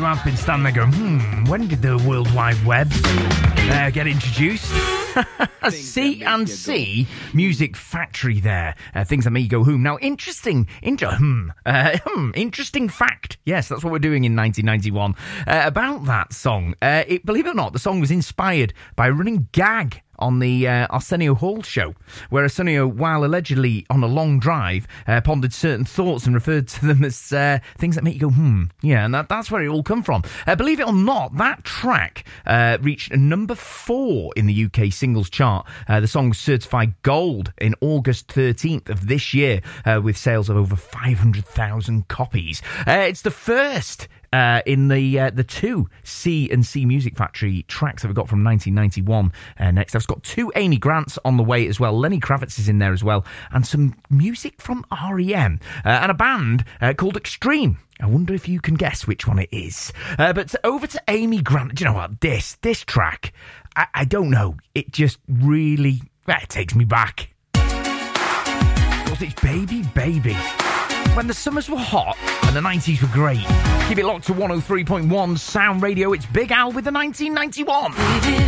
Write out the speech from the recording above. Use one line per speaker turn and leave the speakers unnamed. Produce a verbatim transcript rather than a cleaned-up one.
I've been standing there going, hmm, when did the World Wide Web uh, get introduced? C and C Music Factory there. Uh, things that make you go, hmm. Now, interesting, inter- hmm, uh, hmm, interesting fact. Yes, that's what we're doing in nineteen ninety-one. Uh, about that song, uh, it, believe it or not, the song was inspired by a running gag on the uh, Arsenio Hall show, where Arsenio, while allegedly on a long drive, uh, pondered certain thoughts and referred to them as uh, things that make you go, hmm. Yeah, and that, that's where it all come from. Uh, believe it or not, that track uh, reached number four in the U K singles chart. Uh, the song was certified gold in August thirteenth of this year, uh, with sales of over five hundred thousand copies. Uh, it's the first Uh, in the uh, the two C and C Music Factory tracks that we got from nineteen ninety-one. Uh, next, I've got two Amy Grants on the way as well. Lenny Kravitz is in there as well, and some music from R E M uh, and a band uh, called Extreme. I wonder if you can guess which one it is. Uh, but over to Amy Grant. Do you know what? This this track, I, I don't know. It just really well, it takes me back. Because it's Baby Baby. When the summers were hot and the nineties were great. Keep it locked to one oh three point one Sound Radio. It's Big Al with the nineteen ninety-one.
Baby,